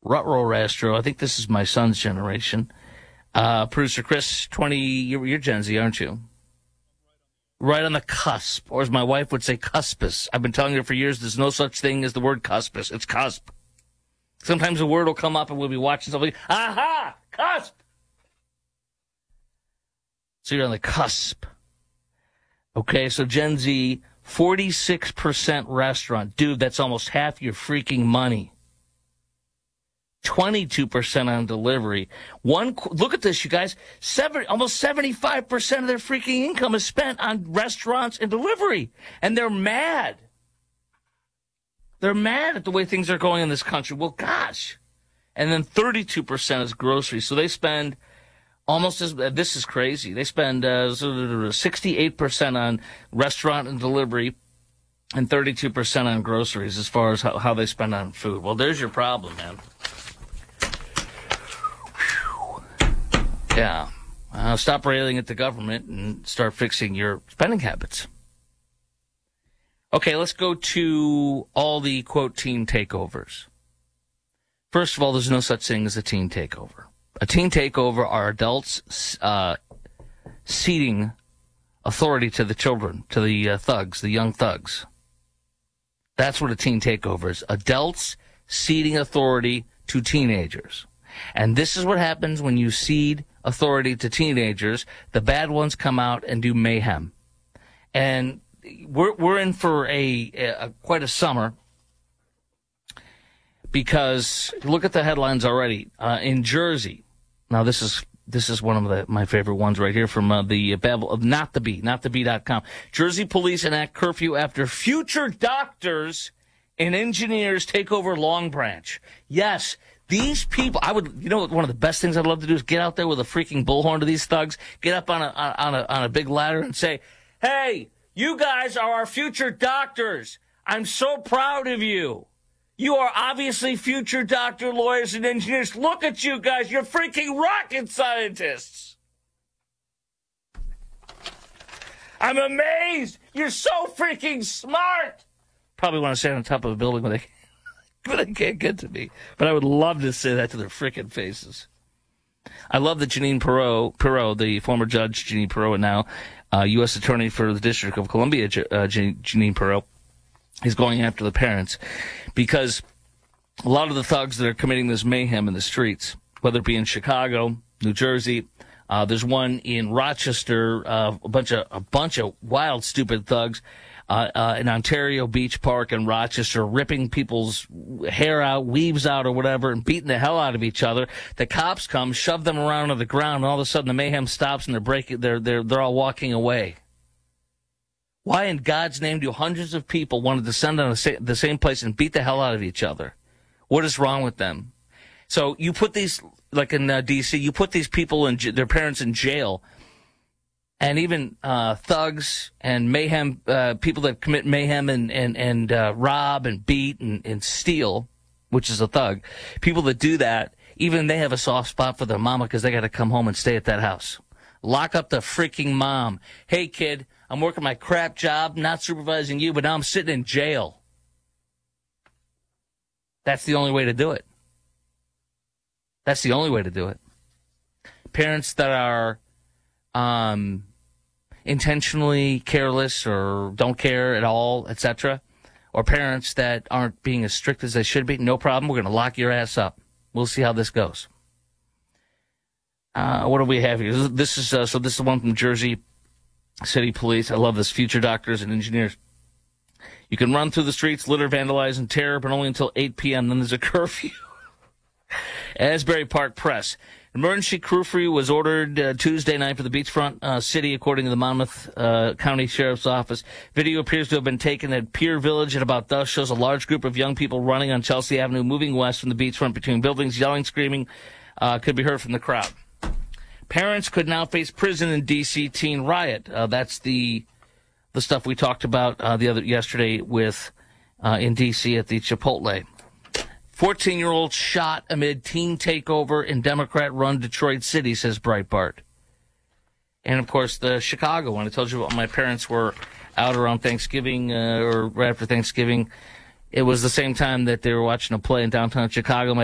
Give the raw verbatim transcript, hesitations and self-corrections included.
Rutrow Rastro. I think this is my son's generation. Uh, producer Chris, twenty, you're, you're Gen Z, aren't you? Right on the cusp, or as my wife would say, cuspus. I've been telling her for years there's no such thing as the word cuspus. It's cusp. Sometimes a word will come up and we'll be watching something. Aha! Cusp! So you're on the cusp. Okay, so Gen Z, forty-six percent restaurant. Dude, that's almost half your freaking money. twenty-two percent on delivery. One, look at this, you guys. Seven, almost seventy-five percent of their freaking income is spent on restaurants and delivery. And they're mad. They're mad at the way things are going in this country. Well, gosh. And then thirty-two percent is groceries. So they spend almost as, uh, this is crazy. They spend uh, sixty-eight percent on restaurant and delivery and thirty-two percent on groceries as far as how, how they spend on food. Well, there's your problem, man. Yeah. Uh, stop railing at the government and start fixing your spending habits. Okay, let's go to all the, quote, teen takeovers. First of all, there's no such thing as a teen takeover. A teen takeover are adults uh, ceding authority to the children, to the uh, thugs, the young thugs. That's what a teen takeover is. Adults ceding authority to teenagers. And this is what happens when you cede authority to teenagers. The bad ones come out and do mayhem. And we're we're in for a, a quite a summer because look at the headlines already. Uh, in Jersey, now this is this is one of the, my favorite ones right here from uh, the Babel of Not the Bee, not the bee dot com. Jersey police enact curfew after future doctors and engineers take over Long Branch. Yes. These people, I would, you know, one of the best things I'd love to do is get out there with a freaking bullhorn to these thugs, get up on a on a on a big ladder and say, "Hey, you guys are our future doctors. I'm so proud of you. You are obviously future doctor, lawyers, and engineers. Look at you guys. You're freaking rocket scientists. I'm amazed. You're so freaking smart." Probably want to stand on top of a building when they, but they can't get to me. But I would love to say that to their freaking faces. I love that Jeanine Pirro, Pirro, the former judge, Jeanine Pirro, and now uh, U S Attorney for the District of Columbia, uh, Jeanine Pirro, is going after the parents because a lot of the thugs that are committing this mayhem in the streets, whether it be in Chicago, New Jersey, uh, there's one in Rochester, uh, a bunch of a bunch of wild, stupid thugs. Uh, uh, in Ontario Beach Park in Rochester, ripping people's hair out, weaves out or whatever, and beating the hell out of each other. The cops come, shove them around to the ground, and all of a sudden the mayhem stops and they're breaking, they're, they're, they're all walking away. Why in God's name do hundreds of people want to descend on the, the same place and beat the hell out of each other? What is wrong with them? So you put these, like in uh, D C, you put these people and their parents in jail. And even uh, thugs and mayhem, uh, people that commit mayhem and, and, and uh, rob and beat and, and steal, which is a thug, people that do that, even they have a soft spot for their mama because they got to come home and stay at that house. Lock up the freaking mom. Hey, kid, I'm working my crap job, not supervising you, but now I'm sitting in jail. That's the only way to do it. That's the only way to do it. Parents that are um, intentionally careless or don't care at all, et cetera, or parents that aren't being as strict as they should be, no problem. We're going to lock your ass up. We'll see how this goes. Uh, what do we have here? This is uh, so. This is the one from Jersey City Police. I love this. Future doctors and engineers. You can run through the streets, litter, vandalize, and terror, but only until eight p.m. Then there's a curfew. Asbury Park Press. Emergency curfew was ordered uh, Tuesday night for the beachfront uh, city, according to the Monmouth uh, County Sheriff's Office. Video appears to have been taken at Pier Village at about dusk. Shows a large group of young people running on Chelsea Avenue, moving west from the beachfront between buildings, yelling, screaming. Uh, could be heard from the crowd. Parents could now face prison in D C teen riot. Uh, that's the the stuff we talked about uh, the other yesterday with uh, in D C at the Chipotle. fourteen-year-old shot amid teen takeover in Democrat-run Detroit City, says Breitbart. And, of course, the Chicago one. I told you my parents were out around Thanksgiving uh, or right after Thanksgiving. It was the same time that they were watching a play in downtown Chicago. My